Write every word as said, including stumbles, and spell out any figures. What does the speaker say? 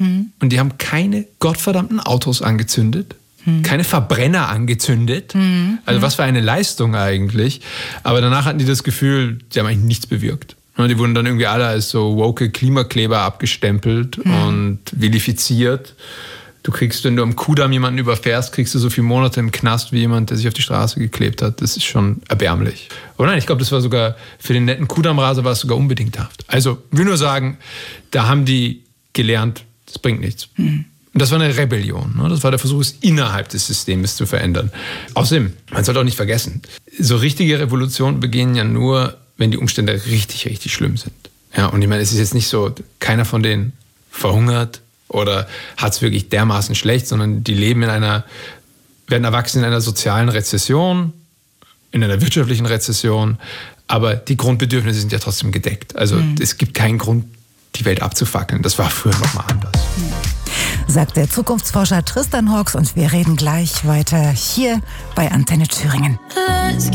Hm. Und die haben keine gottverdammten Autos angezündet. Hm. Keine Verbrenner angezündet. Hm. Also was für eine Leistung eigentlich. Aber danach hatten die das Gefühl, die haben eigentlich nichts bewirkt. Die wurden dann irgendwie alle als so woke Klimakleber abgestempelt hm. und vilifiziert. Du kriegst, wenn du am Kudamm jemanden überfährst, kriegst du so viele Monate im Knast wie jemand, der sich auf die Straße geklebt hat. Das ist schon erbärmlich. Aber nein, ich glaube, das war sogar, für den netten Kudammraser war es sogar unbedingt Haft. Also, ich will nur sagen, da haben die gelernt, das bringt nichts. Hm. Und das war eine Rebellion. Ne? Das war der Versuch, es innerhalb des Systems zu verändern. Außerdem, man sollte auch nicht vergessen, so richtige Revolutionen begehen ja nur, wenn die Umstände richtig, richtig schlimm sind. Ja, und ich meine, es ist jetzt nicht so, keiner von denen verhungert oder hat es wirklich dermaßen schlecht, sondern die leben in einer, werden erwachsen in einer sozialen Rezession, in einer wirtschaftlichen Rezession, aber die Grundbedürfnisse sind ja trotzdem gedeckt. Also mhm. es gibt keinen Grund, die Welt abzufackeln. Das war früher noch mal anders. Sagt der Zukunftsforscher Tristan Hawks, und wir reden gleich weiter hier bei Antenne Thüringen.